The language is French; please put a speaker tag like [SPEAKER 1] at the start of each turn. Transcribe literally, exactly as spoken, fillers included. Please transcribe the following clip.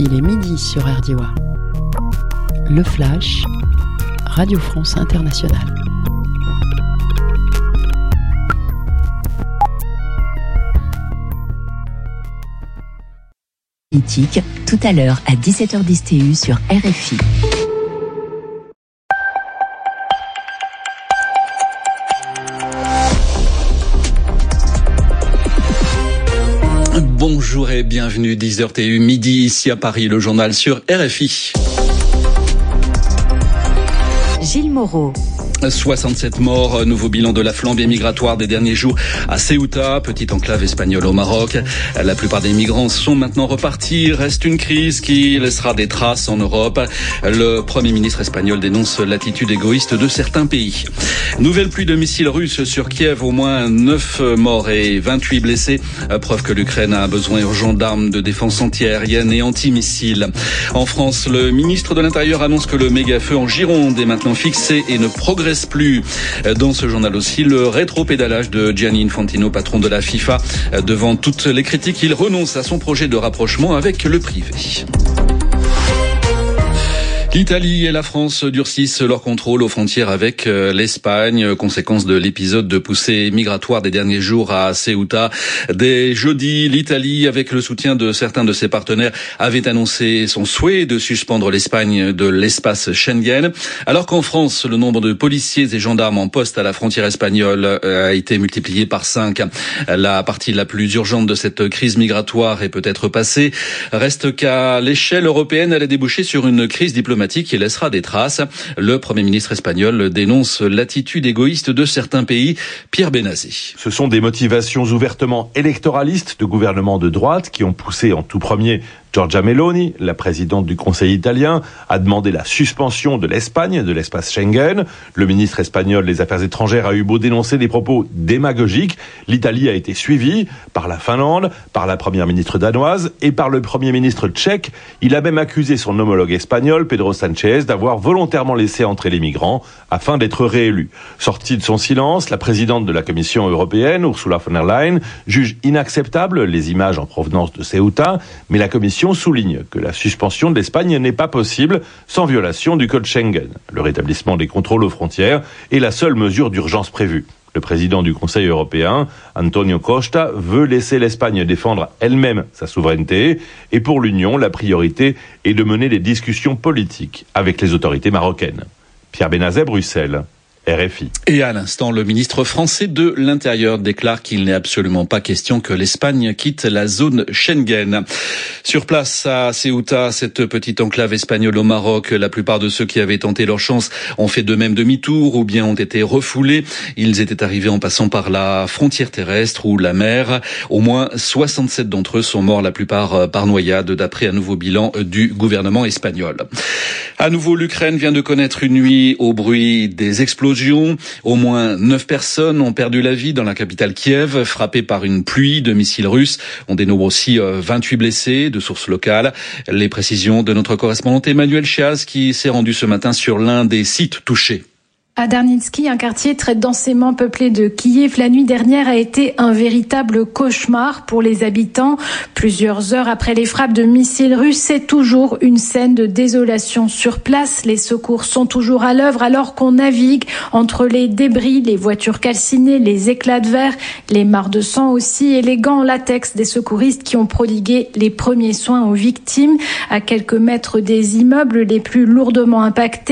[SPEAKER 1] Il est midi sur R D W A. Le Flash, Radio France Internationale.
[SPEAKER 2] Politique, tout à l'heure à dix-sept heures dix T U sur R F I.
[SPEAKER 3] Bonjour et bienvenue, dix heures T U, midi ici à Paris, le journal sur R F I.
[SPEAKER 2] Gilles Moreau.
[SPEAKER 3] soixante-sept morts, nouveau bilan de la flambée migratoire des derniers jours à Ceuta, petite enclave espagnole au Maroc. La plupart des migrants sont maintenant repartis. Reste une crise qui laissera des traces en Europe. Le Premier ministre espagnol dénonce l'attitude égoïste de certains pays. Nouvelle pluie de missiles russes sur Kiev, au moins neuf morts et vingt-huit blessés. Preuve que l'Ukraine a un besoin urgent d'armes de défense anti-aérienne et anti-missiles. En France, le ministre de l'Intérieur annonce que le méga-feu en Gironde est maintenant fixé et ne progresse plus. Dans ce journal aussi, le rétropédalage de Gianni Infantino, patron de la FIFA. Devant toutes les critiques, il renonce à son projet de rapprochement avec le privé. L'Italie et la France durcissent leur contrôle aux frontières avec l'Espagne, conséquence de l'épisode de poussée migratoire des derniers jours à Ceuta. Dès jeudi, l'Italie, avec le soutien de certains de ses partenaires, avait annoncé son souhait de suspendre l'Espagne de l'espace Schengen. Alors qu'en France, le nombre de policiers et gendarmes en poste à la frontière espagnole a été multiplié par cinq. La partie la plus urgente de cette crise migratoire est peut-être passée. Reste qu'à l'échelle européenne, elle a débouché sur une crise diplomatique qui laissera des traces. Le Premier ministre espagnol dénonce l'attitude égoïste de certains pays. Pierre Benazé.
[SPEAKER 4] Ce sont des motivations ouvertement électoralistes de gouvernements de droite qui ont poussé en tout premier Giorgia Meloni, la présidente du Conseil italien, a demandé la suspension de l'Espagne de l'espace Schengen. Le ministre espagnol des Affaires étrangères a eu beau dénoncer des propos démagogiques. L'Italie a été suivie par la Finlande, par la première ministre danoise et par le premier ministre tchèque. Il a même accusé son homologue espagnol, Pedro Sánchez, d'avoir volontairement laissé entrer les migrants afin d'être réélu. Sortie de son silence, la présidente de la Commission européenne, Ursula von der Leyen, juge inacceptable les images en provenance de Ceuta, mais la Commission souligne que la suspension de l'Espagne n'est pas possible sans violation du code Schengen. Le rétablissement des contrôles aux frontières est la seule mesure d'urgence prévue. Le président du Conseil européen, Antonio Costa, veut laisser l'Espagne défendre elle-même sa souveraineté et pour l'Union, la priorité est de mener des discussions politiques avec les autorités marocaines. Pierre Benazet, Bruxelles. R F I.
[SPEAKER 3] Et à l'instant, le ministre français de l'Intérieur déclare qu'il n'est absolument pas question que l'Espagne quitte la zone Schengen. Sur place à Ceuta, cette petite enclave espagnole au Maroc, la plupart de ceux qui avaient tenté leur chance ont fait de même demi-tour ou bien ont été refoulés. Ils étaient arrivés en passant par la frontière terrestre ou la mer. Au moins soixante-sept d'entre eux sont morts, la plupart par noyade, d'après un nouveau bilan du gouvernement espagnol. À nouveau, l'Ukraine vient de connaître une nuit au bruit des explosions. Au moins neuf personnes ont perdu la vie dans la capitale Kiev, frappées par une pluie de missiles russes. On dénombre aussi vingt-huit blessés de sources locales. Les précisions de notre correspondante Emmanuel Chiaz qui s'est rendue ce matin sur l'un des sites touchés.
[SPEAKER 5] À Darnitsky, un quartier très densément peuplé de Kiev, la nuit dernière a été un véritable cauchemar pour les habitants. Plusieurs heures après les frappes de missiles russes, c'est toujours une scène de désolation sur place. Les secours sont toujours à l'œuvre alors qu'on navigue entre les débris, les voitures calcinées, les éclats de verre, les mares de sang aussi et les gants en latex des secouristes qui ont prodigué les premiers soins aux victimes. À quelques mètres des immeubles les plus lourdement impactés,